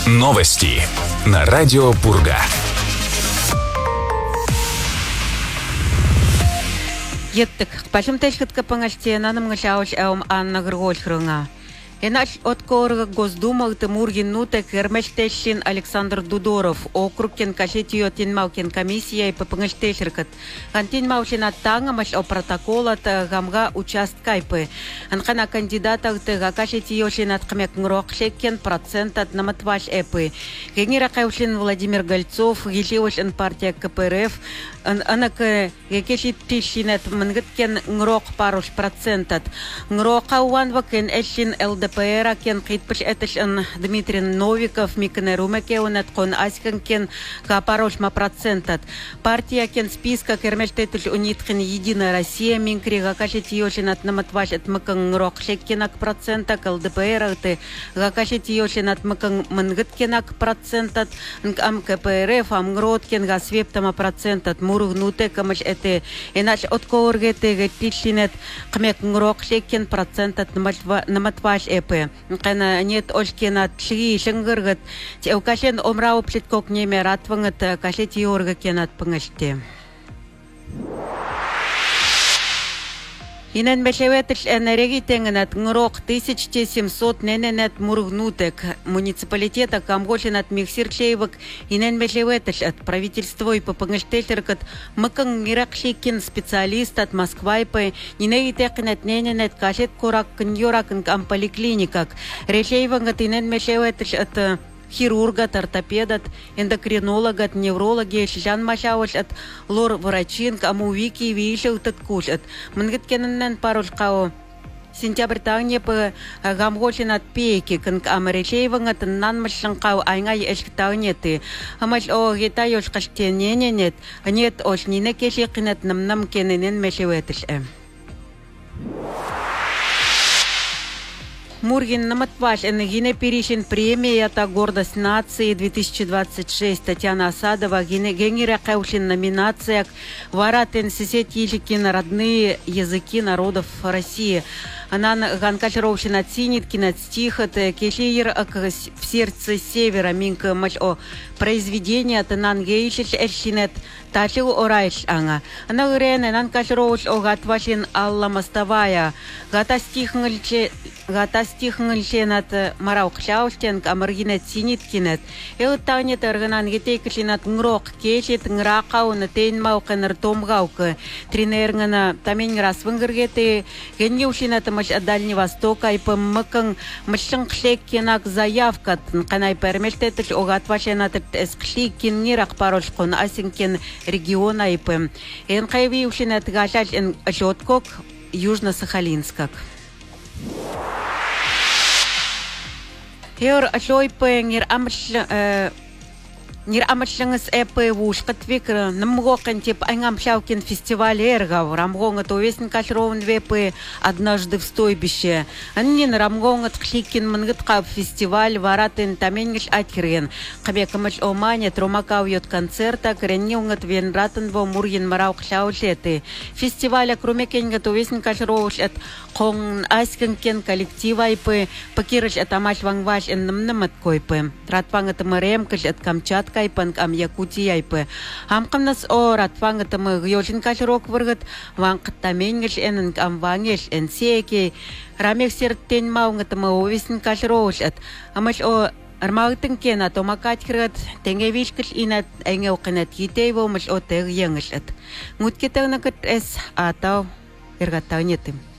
Новости на радио Пурга. Еттик, пашым тәшкіткі пыңаште нанымғы шауш әум анна ғырғош ғырыңа. Иначе от корга Госдума Тимургин Нутек Гермештешин Александр Дудоров округкен кашетио тинмаукен комиссия и папынгштешеркат. Антинмаушин аттангамаш о протоколат гамга участкайпы. Анхана кандидатах тега кашетиошин аткамек нрокшекен процентат наматваш эпы. Генера каушин Владимир Гольцов гишиошин партия КПРФ анак гекешитишинет мнгеткен нрок паруш процентат. Нрока уанвакен эшин ЛДПР кен китпыш этешен Дмитрий Новиков микне румекеунет кон аскан кен капарошма процентат. Партия кен списка кермештетуш унитхен Единая Россия минкрига кашетиошинат наматвашет мыкан нрок шеккенак процентак ЛДПР ты гакашетиошинат мыкан мнгеткенак процентат ам КПРФ ам гроткен гасвептама процентат мургнуте камаш эте иначе от кооргете гетишинет кмек нрок шеккен процентат наматваш эпе. Кена нет ошкена тши шенгыргат те укашен омрау плиткок неме ратвангат кашети орга кенат пынгаште. Инен бешеветыш энергии тенгенат нрок 1700 нененет мургнутек муниципалитета камгошинат миксирчейвак инен бешеветыш от правительства и попынгштешеркат мыкан иракшикин специалист от Москвайпы ненегитекнет нененет кашет корак кньоракн амполиклиникак решейвангат инен бешеветыш от хирургат, ортопедат, эндокринологат, неврологи, шижан машауш от лор врачин, амувики, вишел таткушат. Мнгеткенен парушкао сентябрь тагне по гамгошин от пейки, канк амаречейвангат нанмашанкау айнгай эшктагнеты. Амаш о гитайош каштенененет, нет ош нинекешекинет нам кененен мешеветыш. Мургин наматваш гине перешин премия это гордость нации 2026 Татьяна Асадова генера каушин номинациях варатен сетиликин родные языки народов России. Она ганкашировщина цинит кинет стихот кешеер в сердце севера минка маш о произведение от нангейшиш эшинет тачил орайш анга. Она грене нанкашировш о гатвашин Алла Мостовая гата стихнльче над мараукшауштен камаргинет цинит кинет. Тагнет эрганан гетекшинат нрок кешет нракау на тейнмаукен ртомгаука тренергана тамень раз вангергете генеушинат Дальний Восток, и по мыкан мышшенкшеккенак заявка, канай пермештетыш огатвашенат эскшикин нирак парошкон асинкен региона и по энкайви ушинат гашаш эн жоткок Южно-Сахалинскак. Хер ашлой по Нир амашлангас эпэ вушкат викра намгокен тип айнгам шаукин фестиваль эргав рамгонга то весен кашровн вепы однажды в стойбище. Аннин рамгонга тхликин мангатка фестиваль варатен таменгиш атхирген. Кабекамаш омане тромакав йот концерта кренниунгат венратен во мурген мараук шаушеты. Фестиваля крумекенга то весен кашровш от кон аскенкен коллектива ипы покирыш атамаш вангваш эннамнамат койпы. Ратвангат маремкаш от Камчатка Кайпан ам Якутия айпы. Амкамнас о ратвангат мы гьошин кашрок выргат вангтаменгеш энн ам вангеш энсеки рамек сертен маунгат мы овесин кашрош от амаш о армагтын кена томакат храт тенгевишкл инат энгеукнат гитейво маш о тег янгеш от. Муткетагнакат эс атау эргатагнетым.